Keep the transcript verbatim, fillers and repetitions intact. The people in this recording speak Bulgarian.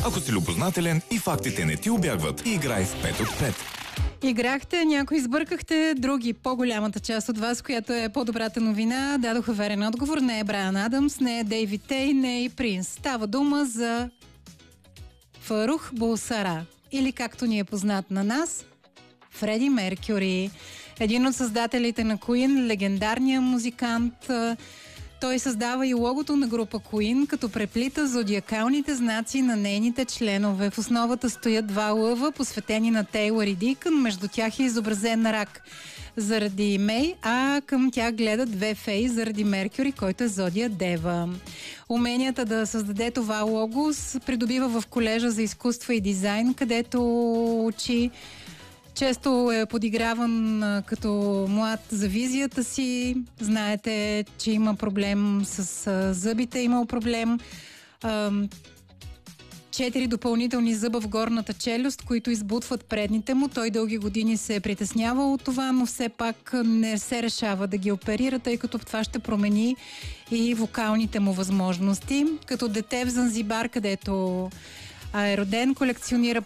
Ако си любознателен и фактите не ти убягват, играй в пет от пет. Играхте, някои избъркахте, други, по-голямата част от вас, която е по-добрата новина, дадоха верен отговор. Не е Брайан Адамс, не е Дейвид Тей, не е и Принс. Става дума за Фарух Булсара, или както ни е познат на нас, Фреди Меркюри. Един от създателите на Queen, легендарния музикант. Той създава и логото на група Queen, като преплита зодиакалните знаци на нейните членове. В основата стоят два лъва, посветени на Тейлър и Дикън. Между тях е изобразен рак заради Мей, а към тях гледат две феи заради Меркюри, който е зодия Дева. Уменията да създаде това лого придобива в колежа за изкуство и дизайн, където учи. Често е подиграван а, като млад за визията си. Знаете, че има проблем с а, зъбите, имал проблем. А, четири допълнителни зъба в горната челюст, които избутват предните му. Той дълги години се е притеснявал от това, но все пак не се решава да ги оперира, тъй като това ще промени и вокалните му възможности. Като дете в Занзибар, където е роден, колекционира